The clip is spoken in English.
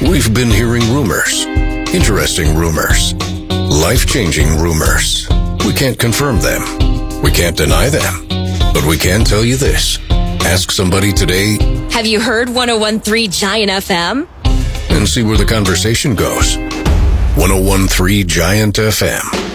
We've been hearing rumors. Interesting rumors. Life-changing rumors. We can't confirm them. We can't deny them. But we can tell you this. Ask somebody today. Have you heard 101.3 Giant FM? And see where the conversation goes. 101.3 Giant FM.